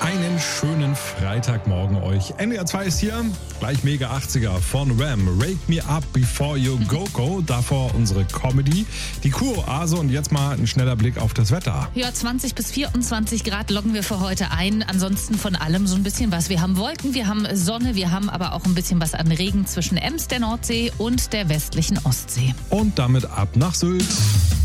Einen schönen Freitagmorgen euch. NDR 2 ist hier, gleich Mega 80er von Wham. Rake Me Up Before You Go. Davor unsere Comedy, die Kuroase und jetzt mal ein schneller Blick auf das Wetter. Ja, 20 bis 24 Grad loggen wir für heute ein. Ansonsten von allem so ein bisschen was. Wir haben Wolken, wir haben Sonne, wir haben aber auch ein bisschen was an Regen zwischen Ems, der Nordsee und der westlichen Ostsee. Und damit ab nach Sylt.